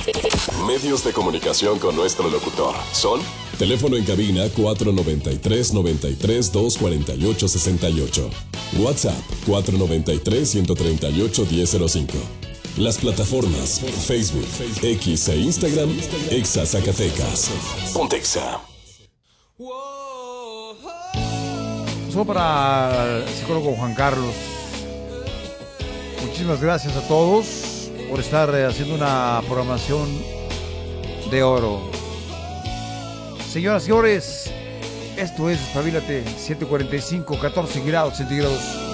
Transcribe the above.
Medios de comunicación con nuestro locutor son: teléfono en cabina 493-93-248-68. WhatsApp 493-138-1005. Las plataformas Facebook, X e Instagram, Exa Zacatecas. Pontexa. Solo para el psicólogo Juan Carlos. Muchísimas gracias a todos por estar haciendo una programación de oro. Señoras y señores, esto es Espabilate 745, 14 grados centígrados.